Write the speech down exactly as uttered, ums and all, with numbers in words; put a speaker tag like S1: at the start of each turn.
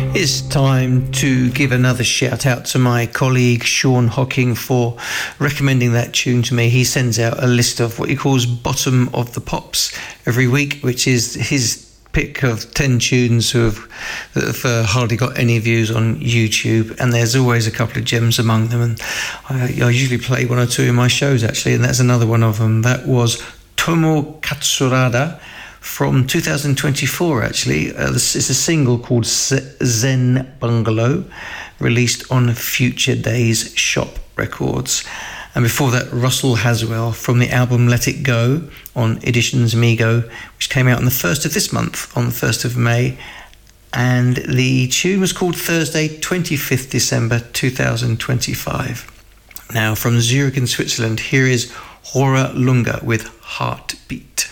S1: It's time to give another shout out to my colleague Sean Hocking for recommending that tune to me. He sends out a list of what he calls bottom of the pops every week, which is his pick of ten tunes who have, that have uh, hardly got any views on YouTube, and there's always a couple of gems among them, and I, I usually play one or two in my shows actually, and that's another one of them. That was Tomo Katsurada from two thousand twenty-four actually. Uh, this is a single called Zen Bungalow, released on Future Days Shop Records. And before that, Russell Haswell from the album Let It Go on Editions Migo, which came out on the first of this month, on the first of May. And the tune was called Thursday, twenty-fifth December two thousand twenty-five. Now, from Zurich in Switzerland, here is Hora Lunga with Heartbeat.